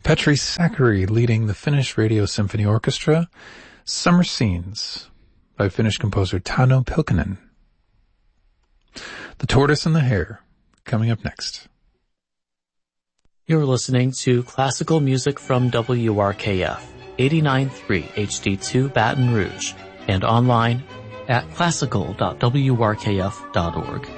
Petri Sakari leading the Finnish Radio Symphony Orchestra, Summer Scenes by Finnish composer Tauno Pylkkänen. The Tortoise and the Hare, coming up next. You're listening to classical music from WRKF, 89.3 HD2 Baton Rouge, and online at classical.wrkf.org.